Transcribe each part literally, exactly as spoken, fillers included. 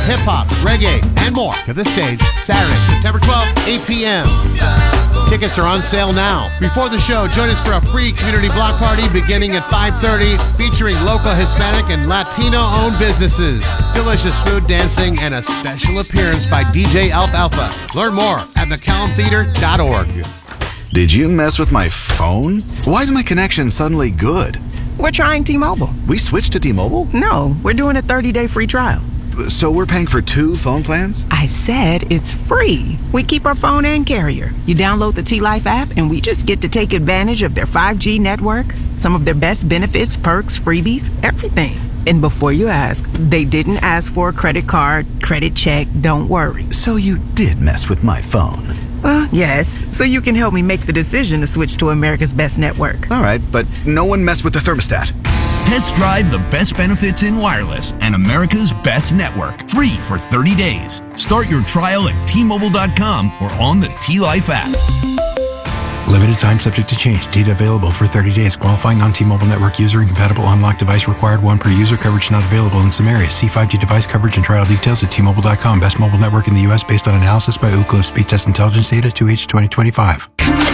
hip-hop, reggae, and more to the stage Saturday, September twelfth, eight p.m. Tickets are on sale now. Before the show, join us for a free community block party beginning at five thirty, featuring local Hispanic and Latino-owned businesses, delicious food, dancing, and a special appearance by D J Alf Alpha. Learn more at mccallum theater dot org. Did you mess with my phone? Why is my connection suddenly good? We're trying T-Mobile. We switched to T-Mobile? No, we're doing a thirty-day free trial. So we're paying for two phone plans? I said it's free. We keep our phone and carrier. You download the T-Life app and we just get to take advantage of their five G network, some of their best benefits, perks, freebies, everything. And before you ask, they didn't ask for a credit card, credit check, don't worry. So you did mess with my phone? Well, yes, so you can help me make the decision to switch to America's best network. All right, but no one messed with the thermostat. Test drive the best benefits in wireless and America's best network. Free for thirty days. Start your trial at T Mobile dot com or on the T-Life app. Limited time subject to change. Data available for thirty days. Qualifying non-T-Mobile network user. Incompatible unlocked device required. One per user. Coverage not available in some areas. See five G device coverage and trial details at T Mobile dot com. Best mobile network in the U S based on analysis by Ookla Speed Test Intelligence Data two H twenty twenty-five.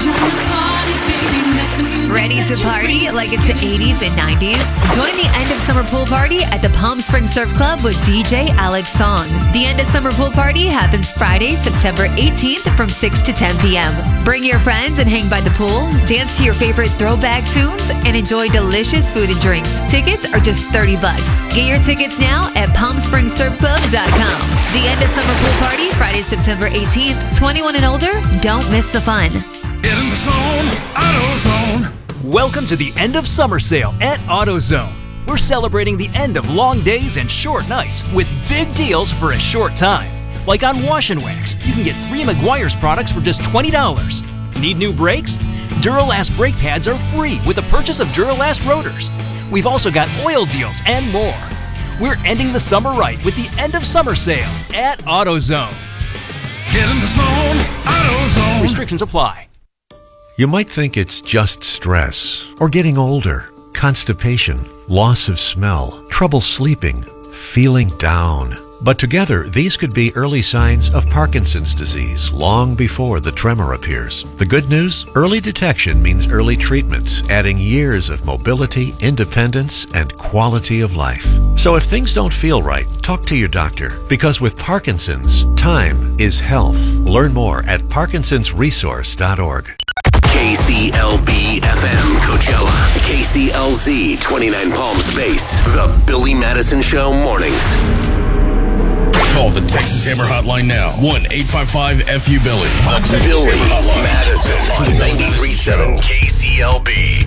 Ready to party like it's the eighties and nineties? Join the end of summer pool party at the Palm Springs Surf Club with D J Alex Song. The end of summer pool party happens Friday, September eighteenth from six to ten p.m. Bring your friends and hang by the pool, dance to your favorite throwback tunes, and enjoy delicious food and drinks. Tickets are just thirty bucks. Get your tickets now at palm springs surf club dot com. The end of summer pool party, Friday, September eighteenth. twenty-one and older, don't miss the fun. Get in the zone, AutoZone. Welcome to the end of summer sale at AutoZone. We're celebrating the end of long days and short nights with big deals for a short time. Like on Wash and Wax, you can get three Meguiar's products for just twenty dollars. Need new brakes? Duralast brake pads are free with the purchase of Duralast rotors. We've also got oil deals and more. We're ending the summer right with the end of summer sale at AutoZone. Get in the zone, AutoZone. Restrictions apply. You might think it's just stress, or getting older, constipation, loss of smell, trouble sleeping, feeling down. But together, these could be early signs of Parkinson's disease long before the tremor appears. The good news? Early detection means early treatment, adding years of mobility, independence, and quality of life. So if things don't feel right, talk to your doctor, because with Parkinson's, time is health. Learn more at parkinsons resource dot org. K C L B F M Coachella, K C L Z twenty-nine Palms Base, The Billy Madison Show mornings. Call the Texas Hammer Hotline now. one eight five five F U Billy. The Texas Billy Hammer Hotline. Madison to ninety-three point seven K C L B.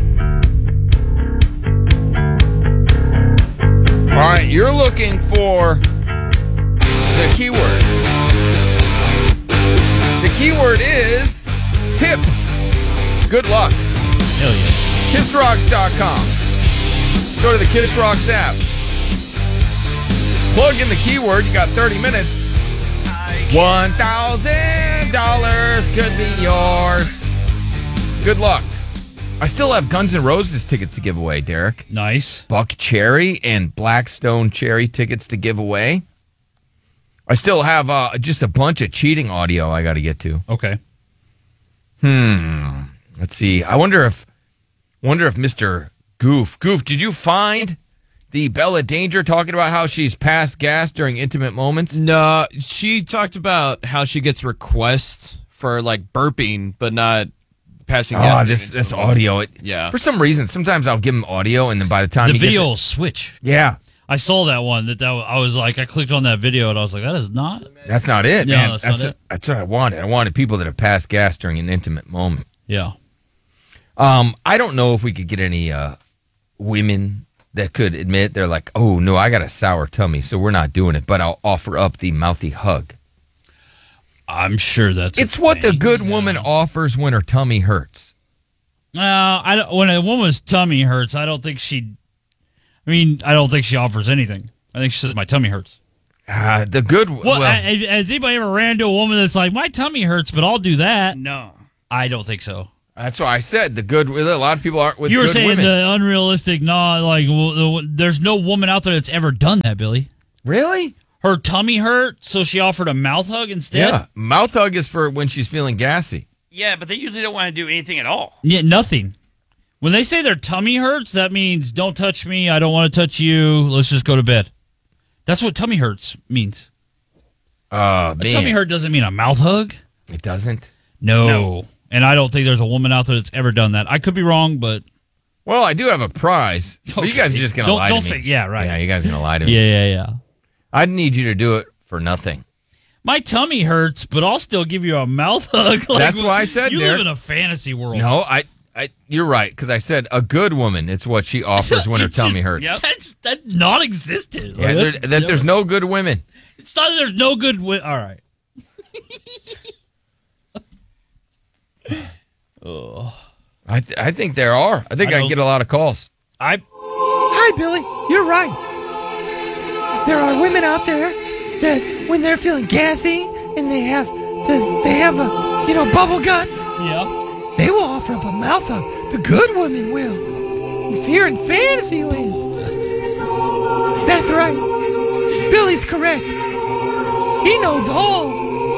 All right, you're looking for the keyword. The keyword is tip. Good luck. Hell yeah. Kiss Rocks dot com. Go to the Kiss Rocks app. Plug in the keyword. You got thirty minutes. one thousand dollars could be yours. Good luck. I still have Guns N' Roses tickets to give away, Derek. Nice. Buck Cherry and Blackstone Cherry tickets to give away. I still have uh, just a bunch of cheating audio I got to get to. Okay. Hmm. Let's see. I wonder if, wonder if Mister Goof, Goof, did you find the Bella Danger talking about how she's passed gas during intimate moments? No, she talked about how she gets requests for like burping, but not passing gas. Oh, this this audio. It, yeah. For some reason, sometimes I'll give him audio, and then by the time the he video gets will it, switch. Yeah. I saw that one. That, that I was like, I clicked on that video, and I was like, that is not. That's not it, no, man. That's, that's not it. That's what I wanted. I wanted people that have passed gas during an intimate moment. Yeah. Um, I don't know if we could get any uh, women that could admit they're like, oh, no, I got a sour tummy, so we're not doing it, but I'll offer up the mouthy hug. I'm sure that's It's a what thing, the good yeah. woman offers when her tummy hurts. Uh, I don't, when a woman's tummy hurts, I don't think she. I mean, I don't think she offers anything. I think she says my tummy hurts. Uh, the good. Well, well I, has anybody ever ran to a woman that's like, my tummy hurts, but I'll do that? No, I don't think so. That's why I said the good. A lot of people aren't with. You were good saying women. the unrealistic, not like well, the, there's no woman out there that's ever done that, Billy. Really? Her tummy hurt, so she offered a mouth hug instead? Yeah. Mouth hug is for when she's feeling gassy. Yeah, but they usually don't want to do anything at all. Yeah, nothing. When they say their tummy hurts, that means don't touch me, I don't want to touch you, let's just go to bed. That's what tummy hurts means. Uh, a man. tummy hurt doesn't mean a mouth hug. It doesn't? No. No. And I don't think there's a woman out there that's ever done that. I could be wrong, but... Well, I do have a prize. But you guys are just going to Don't- lie don't to me. say- yeah, right. Yeah, you guys are going to lie to me. Yeah, yeah, yeah. I'd need you to do it for nothing. My tummy hurts, but I'll still give you a mouth hug. Like, That's why I said, you Derek. live in a fantasy world. No, I, I, you're right, because I said a good woman, it's what she offers when her tummy hurts. That's that non-existent. Yeah, Like, there, that's- that there's no good women. It's not that there's no good. Wi- All right. I, th- I think there are. I think I, I get a lot of calls. I. Hi, Billy. You're right. There are women out there that, when they're feeling gassy and they have, the, they have a, you know, bubble gut. Yeah. They will offer up a mouth hug. The good women will. If you're in fantasy land. That's right. Billy's correct. He knows all.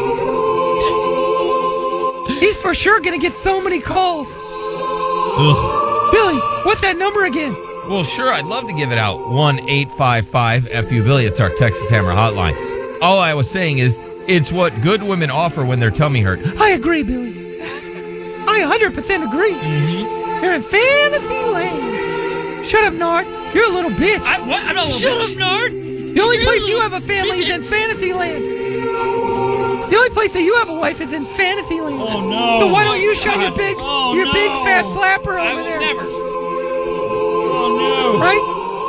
He's for sure gonna get so many calls. Ugh. Billy, what's that number again? Well, sure, I'd love to give it out. one eight five five F U Billy. It's our Texas Hammer hotline. All I was saying is, it's what good women offer when their tummy hurt. I agree, Billy. I one hundred percent agree. Mm-hmm. You're in fantasy land. Shut up, Nard. You're a little bitch. I, what? I'm not a Shut little up, Nard. The only place you have a family is in fantasy land. The only place that you have a wife is in fantasy land. Oh, no. So why don't you show God. your big, Oh, your no. big fat flapper I over would there? never. Oh, no. Right?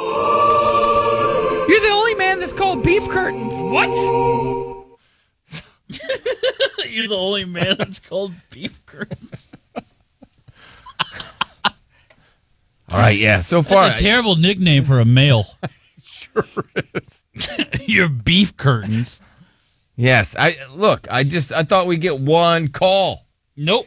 You're the only man that's called beef curtains. What? You're the only man that's called beef curtains. All right, yeah. So far, That's a terrible nickname for a male. Sure is. Your beef curtains. yes. I look. I just I thought we'd get one call. Nope.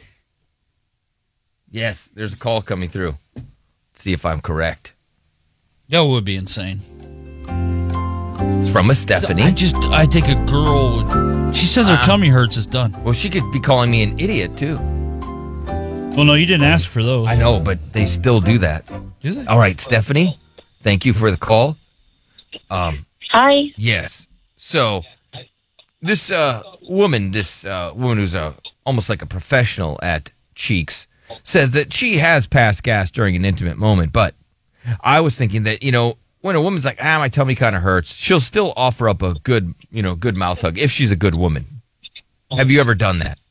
Yes, there's a call coming through. Let's see if I'm correct. That would be insane. It's from a Stephanie. I just I think a girl. She says her Ah. tummy hurts is done. Well, she could be calling me an idiot too. Well, no, you didn't ask for those. I know, but they still do that. Do they? All right, Stephanie. Thank you for the call. Um. Hi. Yes. So, this uh, woman, this uh, woman who's a, almost like a professional at Cheeks, says that she has passed gas during an intimate moment. But I was thinking that, you know, when a woman's like, ah, my tummy kind of hurts, she'll still offer up a good, you know, good mouth hug if she's a good woman. Have you ever done that?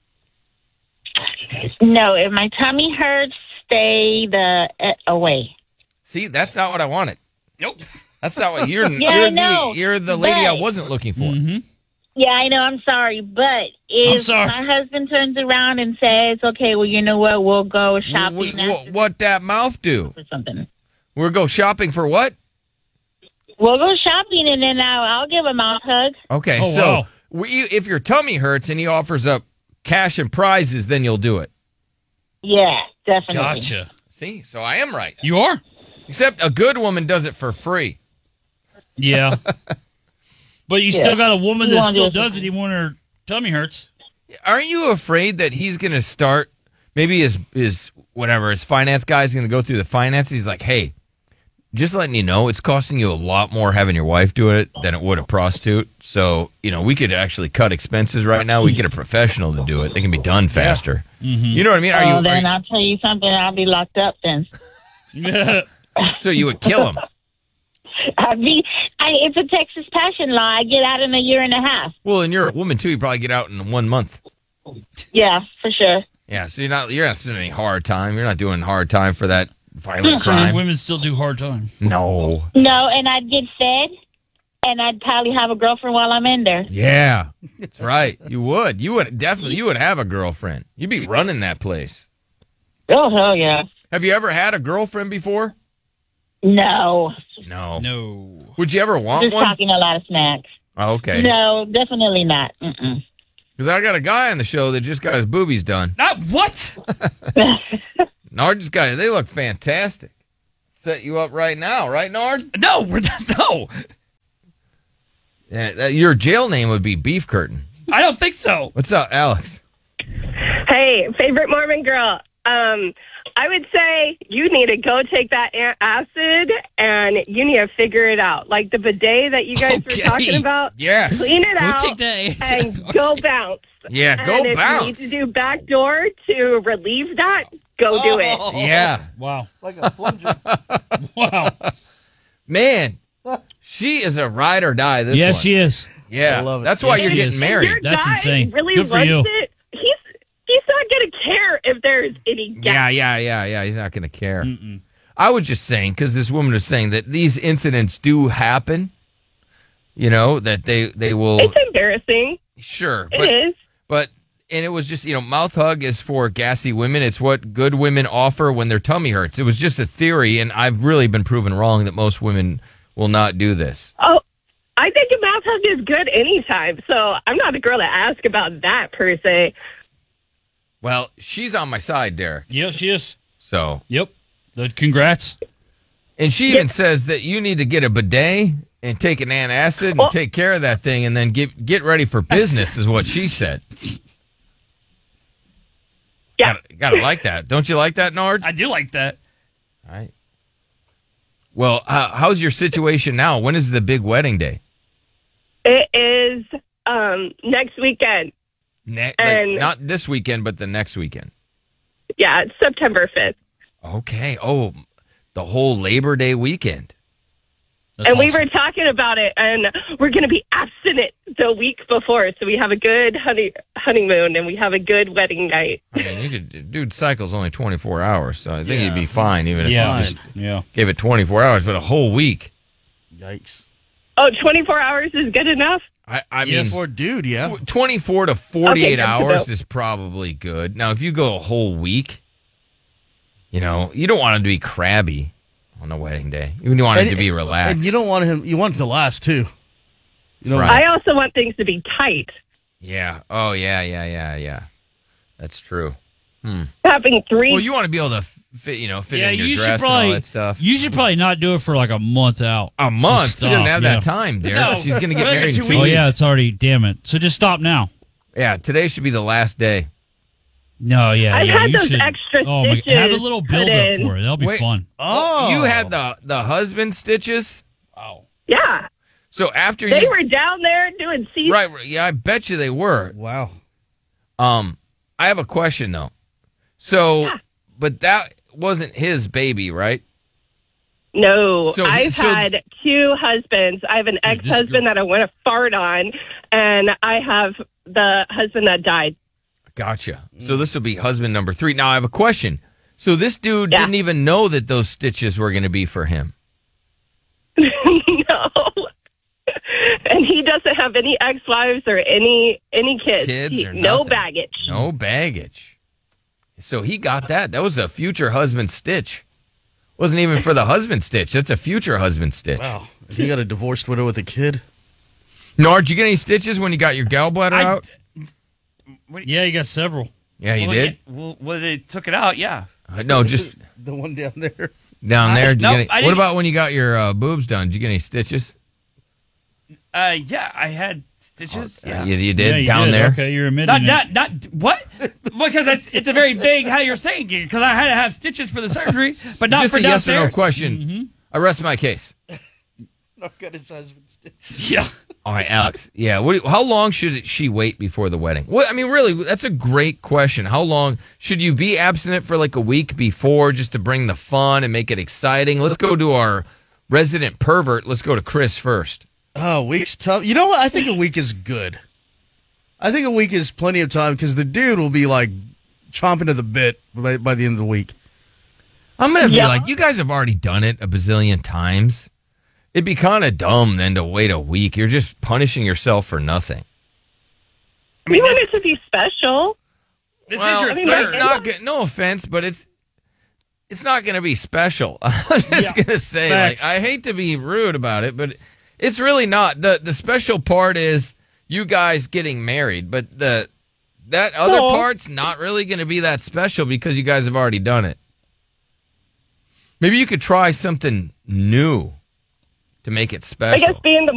No, if my tummy hurts, stay the uh, away. See, that's not what I wanted. Nope. That's not what you're. Yeah, you're I know, The, you're the lady I but- wasn't looking for. Mm-hmm. Yeah, I know. I'm sorry, but if sorry. my husband turns around and says, "Okay, well, you know what? We'll go shopping Wh- wh- what that mouth do? or something. We'll go shopping for what? We'll go shopping, and then I'll, I'll give a mouth hug." Okay, Oh, so wow. we, if your tummy hurts and he offers up cash and prizes, then you'll do it. Yeah, definitely. Gotcha. See, so I am right. You are? Except a good woman does it for free. Yeah. But you Yeah. still got a woman You that wanna still do it does it even when her tummy hurts. Aren't you afraid that he's going to start? Maybe his his whatever his finance guy is going to go through the finances. He's like, hey, just letting you know, it's costing you a lot more having your wife do it than it would a prostitute. So you know, we could actually cut expenses right now. We get a professional to do it. They can be done faster. Mm-hmm. You know what I mean? Are oh, you? Are then you I'll tell you something. I'll be locked up then. so you would kill him? I'd be. I, it's a Texas passion law. I get out in a year and a half. Well, and you're a woman too. You probably get out in one month. Yeah, for sure. Yeah, so you're not you're not spending any hard time. You're not doing hard time for that violent crime. Women still do hard time. No. No, and I'd get fed, and I'd probably have a girlfriend while I'm in there. Yeah, that's right. You would. You would definitely. You would have a girlfriend. You'd be running that place. Oh hell yeah! Have you ever had a girlfriend before? No, No. No. Would you ever want just one? talking a lot of snacks. Oh, okay. No, definitely not. Mm-mm. Because I got a guy on the show that just got his boobies done. Not what? Nard just got it. They look fantastic. Set you up right now, right, Nard? No, we're not. No. Yeah, your jail name would be Beef Curtain. I don't think so. What's up, Alex? Hey, favorite Mormon girl. Um, I would say you need to go take that a- acid and you need to figure it out. Like the bidet that you guys Okay. were talking about. Yeah. Clean it Go out take that acid. and go bounce. Yeah, go and if bounce. you need to do backdoor to relieve that, go do it. Yeah. Wow. Like a plunger. Wow. Man, she is a ride or die, this Yes, one. she is. Yeah, I love it. that's why Yes, you're she getting is. married. Your That's guy insane. really Good for loves you. it. He's he's not going to care if there's any Yeah, gap. yeah, yeah, yeah. He's not going to care. Mm-mm. I was just saying, because this woman was saying that these incidents do happen, you know, that they, they will. It's embarrassing. Sure. It But, is. but, and it was just, you know, mouth hug is for gassy women. It's what good women offer when their tummy hurts. It was just a theory, and I've really been proven wrong that most women will not do this. Oh, I think a mouth hug is good anytime. So I'm not a girl to ask about that per se. Well, she's on my side, Derek. Yes, she is. So. Yep. Uh, Congrats. And she even says that you need to get a bidet and take an antacid and Well- take care of that thing and then get get ready for business is what she said. Yeah. Gotta, gotta like that. Don't you like that, Nard? I do like that. All right. Well, uh, how's your situation now? When is the big wedding day? It is um, next weekend. Ne- like, And- not this weekend, but the next weekend. Yeah, it's September fifth. Okay. Oh, the whole Labor Day weekend. That's and we awesome. were talking about it, and we're going to be abstinent the week before, so we have a good honey, honeymoon, and we have a good wedding night. I mean, you could, dude, cycle's only twenty-four hours, so I think you'd be fine even if Yeah. you just Yeah. gave it twenty-four hours, but a whole week. Yikes. Oh, twenty-four hours is good enough? I, I Yeah, mean, for a dude, yeah. tw- twenty-four to forty-eight Okay, good to hours know. is probably good. Now, if you go a whole week, you know, you don't want him to be crabby on the wedding day. You want him And- to be relaxed. And you don't want him. You want it to last too. You know. Right. I also want things to be tight. Yeah. Oh, yeah, yeah, yeah, yeah. That's true. Having three. Well, you want to be able to fit, you know, fit Yeah, in your you dress should and probably all that stuff. You should probably not do it for like a month out. A month? Just She doesn't stop, have yeah. that time, Derek. No. She's going to get Maybe married in two two Oh weeks. yeah, it's already. Damn it! So just stop now. Yeah, today should be the last day. No, yeah, I've yeah. had you those should, extra oh my, have a stitches little put build up in. for it. That'll be Wait. fun. Oh, You had the the husband stitches? Oh, Yeah. So after They you were down there doing C. Right, right, yeah, I bet you they were. Wow. Um, I have a question though. So, Yeah. but that wasn't his baby, right? No, So- I've so- had two husbands. I have an Dude, this ex-husband that I want to fart on, and I have the husband that died. Gotcha. So this will be husband number three. Now I have a question. So this dude Yeah. didn't even know that those stitches were going to be for him. No. And he doesn't have any ex-wives or any any kids. Kids He- or no nothing. baggage. No baggage. So he got that. That was a future husband stitch. Wasn't even for the husband stitch. That's a future husband stitch. Wow. You got a divorced widow with a kid. Nard, you get any stitches when you got your gallbladder I- out? yeah, you got several. Yeah, you well, did. yeah, well, well, they took it out, yeah. Uh, no, just The one down there. down I- there. Did you no, get any- I what didn't- about when you got your uh, boobs done? Did you get any stitches? Uh, yeah, I had stitches. Yeah. You, you did Yeah, you down did. there. Okay, you're admitting Not, it. not, not, what? Because it's, it's a very vague how you're saying it, because I had to have stitches for the surgery, but not Just for a yes or downstairs. no question. Mm-hmm. I rest my case. Not got his husband stitched. Yeah. All right, Alex. Yeah. What, do- how long should she wait before the wedding? What I mean, really, that's a great question. How long should you be abstinent for? Like a week before, just to bring the fun and make it exciting. Let's go to our resident pervert. Let's go to Chris first. Oh, week's tough. You know what? I think a week is good. I think a week is plenty of time because the dude will be like chomping at the bit by, by the end of the week. I'm gonna be Yeah. like, you guys have already done it a bazillion times. It'd be kind of dumb then to wait a week. You're just punishing yourself for nothing. I mean, we want this, it to be special. this well, is your I mean, third. it's not good. No offense, but it's it's not going to be special. I'm just Yeah. going to say, Facts. like, I hate to be rude about it, but it's really not. the The special part is you guys getting married, but the that other Aw. part's not really going to be that special because you guys have already done it. Maybe you could try something new to make it I special. guess being the